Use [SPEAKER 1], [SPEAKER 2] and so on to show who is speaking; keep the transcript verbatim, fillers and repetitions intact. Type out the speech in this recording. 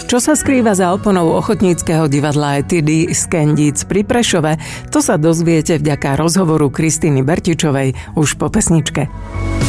[SPEAKER 1] Čo sa skrýva za oponou ochotníckeho divadla Etidy z Kendíc pri Prešove, to sa dozviete vďaka rozhovoru Kristýny Bertičovej už po pesničke.